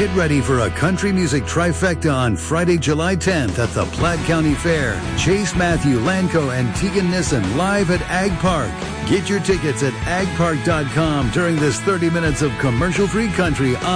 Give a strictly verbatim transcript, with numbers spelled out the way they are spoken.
Get ready for a country music trifecta on Friday, July tenth at the Platte County Fair. Chase Matthew, Lanco, and Tegan Nissen live at Ag Park. Get your tickets at ag park dot com during this thirty minutes of commercial-free country on